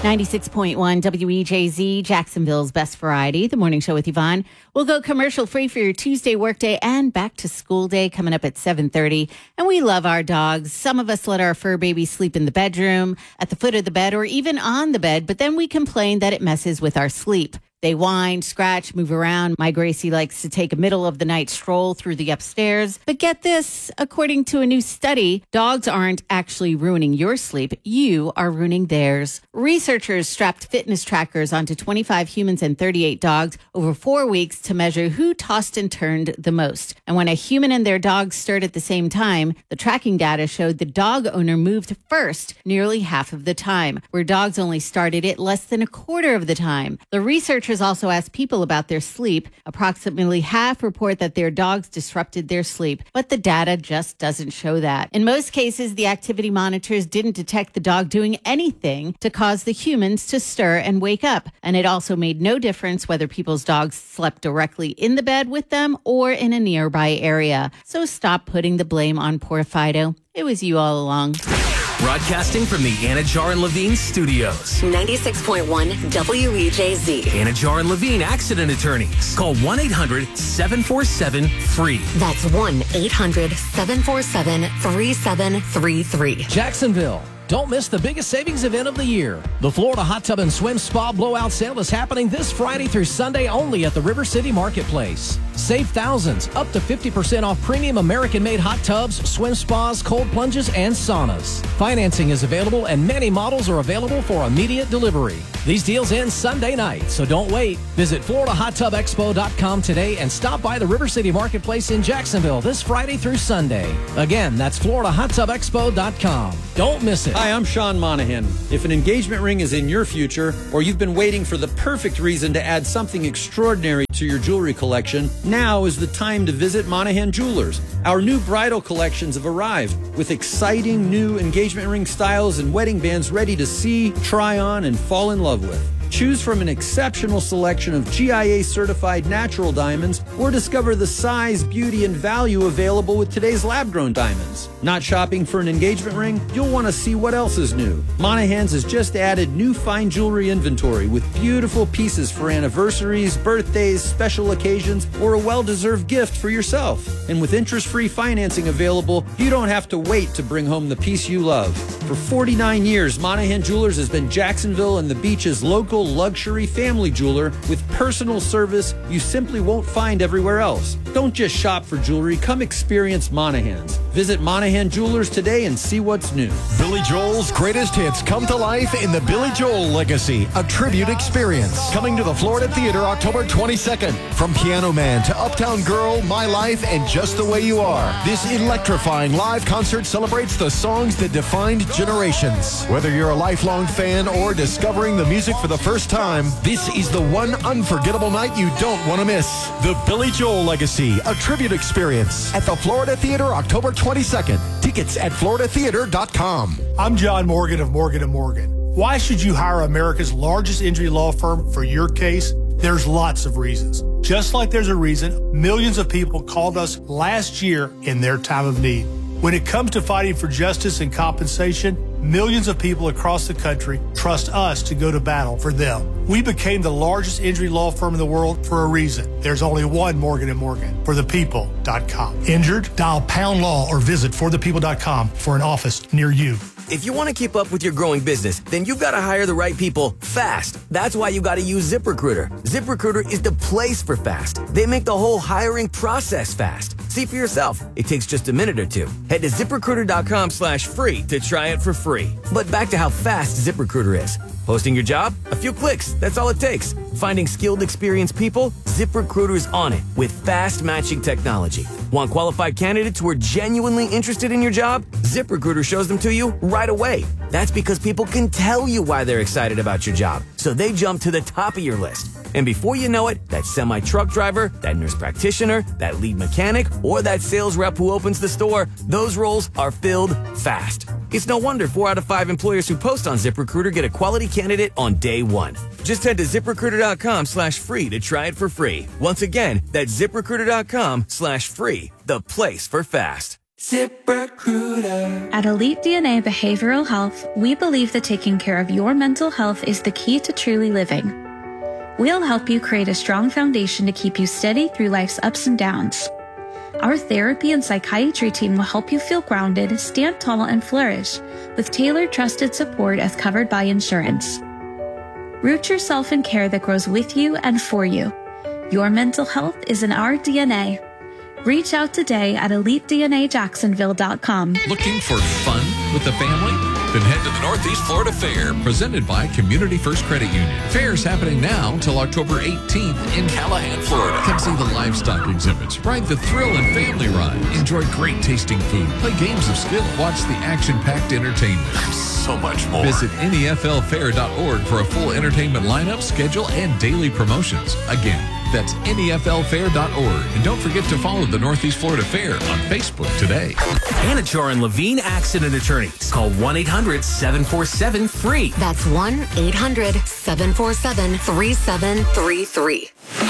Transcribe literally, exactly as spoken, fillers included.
ninety-six point one W E J Z, Jacksonville's best variety, the morning show with Yvonne. We'll go commercial free for your Tuesday workday and back to school day coming up at seven thirty. And we love our dogs. Some of us let our fur babies sleep in the bedroom, at the foot of the bed, or even on the bed, but then we complain that it messes with our sleep. They whine, scratch, move around. My Gracie likes to take a middle of the night stroll through the upstairs. But get this, according to a new study, dogs aren't actually ruining your sleep. You are ruining theirs. Researchers strapped fitness trackers onto twenty-five humans and thirty-eight dogs over four weeks to measure who tossed and turned the most. And when a human and their dog stirred at the same time, the tracking data showed the dog owner moved first nearly half of the time, where dogs only started it less than a quarter of the time. The researchers also asked people about their sleep. Approximately half report that their dogs disrupted their sleep, but the data just doesn't show that. In most cases, the activity monitors didn't detect the dog doing anything to cause the humans to stir and wake up. And it also made no difference whether people's dogs slept directly in the bed with them or in a nearby area. So stop putting the blame on poor Fido. It was you all along. Broadcasting from the Anajar and Levine studios. ninety-six point one W E J Z. Anajar and Levine accident attorneys. Call one eight hundred seven four seven free. That's one eight hundred seven four seven three seven three three. Jacksonville. Don't miss the biggest savings event of the year. The Florida Hot Tub and Swim Spa Blowout Sale is happening this Friday through Sunday only at the River City Marketplace. Save thousands, up to fifty percent off premium American-made hot tubs, swim spas, cold plunges, and saunas. Financing is available and many models are available for immediate delivery. These deals end Sunday night, so don't wait. Visit Florida Hot Tub Expo dot com today and stop by the River City Marketplace in Jacksonville this Friday through Sunday. Again, that's Florida Hot Tub Expo dot com. Don't miss it. Hi, I'm Sean Monahan. If an engagement ring is in your future, or you've been waiting for the perfect reason to add something extraordinary to your jewelry collection, now is the time to visit Monahan Jewelers. Our new bridal collections have arrived with exciting new engagement ring styles and wedding bands ready to see, try on, and fall in love with. Choose from an exceptional selection of G I A-certified natural diamonds or discover the size, beauty, and value available with today's lab-grown diamonds. Not shopping for an engagement ring? You'll want to see what else is new. Monahan's has just added new fine jewelry inventory with beautiful pieces for anniversaries, birthdays, special occasions, or a well-deserved gift for yourself. And with interest-free financing available, you don't have to wait to bring home the piece you love. For forty-nine years, Monahan Jewelers has been Jacksonville and the Beach's local luxury family jeweler with personal service you simply won't find everywhere else. Don't just shop for jewelry, come experience Monahan's. Visit Monahan Jewelers today and see what's new. Billy Joel's greatest hits come to life in the Billy Joel Legacy, a tribute experience. Coming to the Florida Theater October twenty-second. From Piano Man to Uptown Girl, My Life, and Just the Way You Are. This electrifying live concert celebrates the songs that defined generations. Whether you're a lifelong fan or discovering the music for the first time, this is the one unforgettable night you don't want to miss. The Billy Joel Legacy, a tribute experience at the Florida Theater October twenty-second. Tickets at florida theater dot com. I'm John Morgan of Morgan and Morgan. Why should you hire America's largest injury law firm for your case? There's lots of reasons. Just like there's a reason millions of people called us last year in their time of need. When it comes to fighting for justice and compensation, millions of people across the country trust us to go to battle for them. We became the largest injury law firm in the world for a reason. There's only one Morgan and Morgan, for the people dot com. Injured? Dial pound law or visit for the people dot com for an office near you. If you want to keep up with your growing business, then you've got to hire the right people fast. That's why you got to use ZipRecruiter. ZipRecruiter is the place for fast. They make the whole hiring process fast. See for yourself. It takes just a minute or two. Head to ZipRecruiter dot com slash free to try it for free. But back to how fast ZipRecruiter is. Posting your job? A few clicks. That's all it takes. Finding skilled, experienced people? ZipRecruiter's on it with fast matching technology. Want qualified candidates who are genuinely interested in your job? ZipRecruiter shows them to you right away. That's because people can tell you why they're excited about your job, so they jump to the top of your list. And before you know it, that semi-truck driver, that nurse practitioner, that lead mechanic, or that sales rep who opens the store, those roles are filled fast. It's no wonder four out of five employers who post on ZipRecruiter get a quality candidate on day one. Just head to ZipRecruiter dot com slash free to try it for free. Once again, that's ZipRecruiter dot com slash free, the place for fast. ZipRecruiter. At Elite D N A Behavioral Health, we believe that taking care of your mental health is the key to truly living. We'll help you create a strong foundation to keep you steady through life's ups and downs. Our therapy and psychiatry team will help you feel grounded, stand tall, and flourish with tailored, trusted support as covered by insurance. Root yourself in care that grows with you and for you. Your mental health is in our D N A. Reach out today at elite d n a jacksonville dot com. Looking for fun with the family? Then head to the Northeast Florida Fair, presented by Community First Credit Union. Fair's happening now until October eighteenth in Callahan, Florida. Come see the livestock exhibits, ride the thrill and family ride, enjoy great tasting food, play games of skill, watch the action-packed entertainment. So much more. Visit N E F L fair dot org for a full entertainment lineup, schedule, and daily promotions. Again, that's N E F L fair dot org. And don't forget to follow the Northeast Florida Fair on Facebook today. Anachar and Levine Accident Attorneys. Call one eight hundred seven four seven free. That's one eight hundred seven four seven three seven three three.